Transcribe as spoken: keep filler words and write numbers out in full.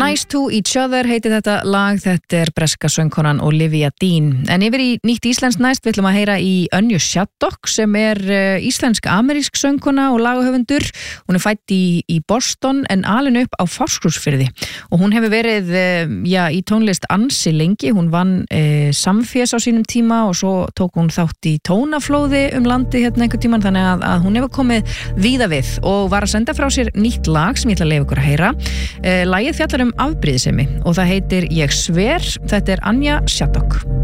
Nice to each other heitir þetta lag, þetta er breska söngkonan Olivia Dean. En yfir í nýtt íslenskt næst við ætlum að heyra í Önju Shattuck sem er íslensk-amerísk söngkona og lagahöfundur. Hún er fædd í, í Boston en alin upp á Fáskrúðsfirði og hún hefur verið já, í tónlist ansi lengi. Hún vann e, Samfés á sínum tíma og svo tók hún þátt í tónaflóði um landi hérna einhver tíman, þannig að, að hún hefur komið víða við og var að senda frá sér nýtt lag sem ég ætla að leyfa ykkur að heyra. E, lagið fjallar um afbrýðisemi og það heitir Ég sver. Þetta er Anja Shattuck.